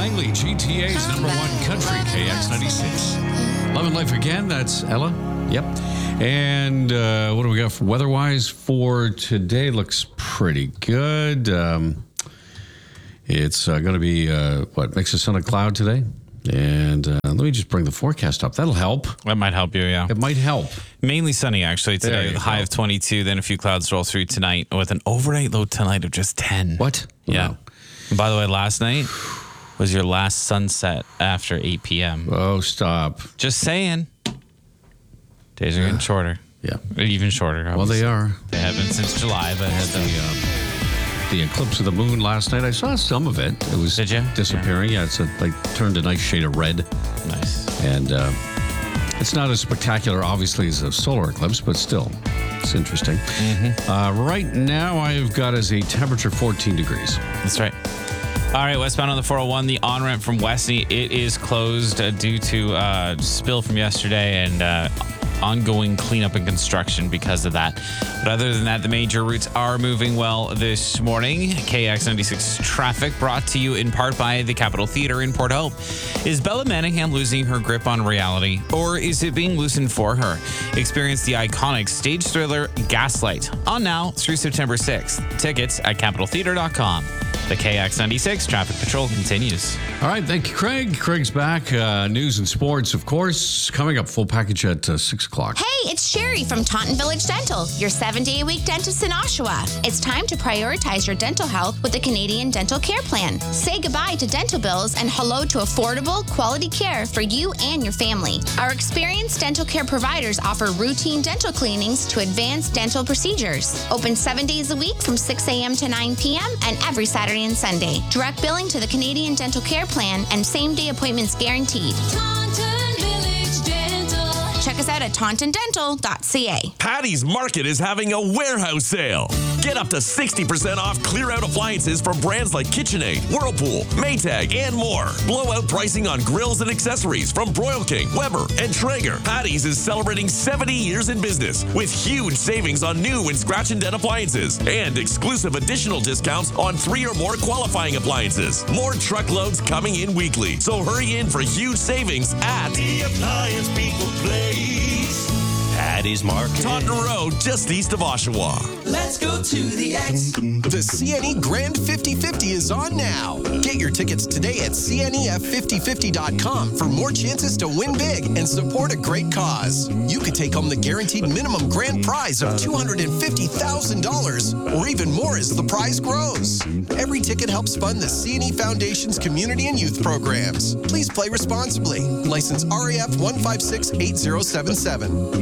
Langley, GTA's #1 country, KX96. Love and Life Again, that's Ella. Yep. And what do we got for weather-wise for today? Looks pretty good. It's going to be, mix of sun and cloud today? And let me just bring the forecast up. That'll help. That might help you, yeah. It might help. Mainly sunny, actually, today. With a high of 22, then a few clouds roll through tonight with an overnight low tonight of just 10. What? Yeah. Wow. And by the way, last night was your last sunset after 8 p.m. Oh, stop. Just saying. Days are getting shorter. Yeah. Even shorter. Well, they are. They have been since July, but The eclipse of the moon last night. I saw some of it. It was Did you? disappearing. Yeah, it's turned a nice shade of red. nice. And it's not as spectacular, obviously, as a solar eclipse, but still, it's interesting. Right now, I've got as a temperature 14 degrees. That's right. All right, westbound on the 401, the on-ramp from Westney, it is closed due to spill from yesterday and ongoing cleanup and construction because of that. But other than that, the major routes are moving well this morning. KX96 traffic brought to you in part by the Capitol Theatre in Port Hope. Is Bella Manningham losing her grip on reality, or is it being loosened for her? Experience the iconic stage thriller Gaslight on now through September 6th. Tickets at capitoltheatre.com. The KX96 Traffic Patrol continues. All right, thank you, Craig. Craig's back. News and sports, of course, coming up. Full package at 6 o'clock. Hey, it's Sherry from Taunton Village Dental, your 7-day-a-week dentist in Oshawa. It's time to prioritize your dental health with the Canadian Dental Care Plan. Say goodbye to dental bills and hello to affordable, quality care for you and your family. Our experienced dental care providers offer routine dental cleanings to advanced dental procedures. Open 7 days a week from 6 a.m. to 9 p.m. and every Saturday and Sunday. Direct billing to the Canadian Dental Care Plan and same-day appointments guaranteed. Taunton Village Dental. Check us out at tauntondental.ca. Patty's Market is having a warehouse sale. Get up to 60% off clear-out appliances from brands like KitchenAid, Whirlpool, Maytag, and more. Blowout pricing on grills and accessories from Broil King, Weber, and Traeger. Patty's is celebrating 70 years in business with huge savings on new and scratch and dent appliances and exclusive additional discounts on 3 or more qualifying appliances. More truckloads coming in weekly. So hurry in for huge savings at The Appliance People Place. Patty's Market. Taunton Road, just east of Oshawa. Let's go to the X. The CNE Grand 50/50 is on now. Get your tickets today at CNEF5050.com for more chances to win big and support a great cause. You could take home the guaranteed minimum grand prize of $250,000 or even more as the prize grows. Every ticket helps fund the CNE Foundation's community and youth programs. Please play responsibly. License RAF 1568077.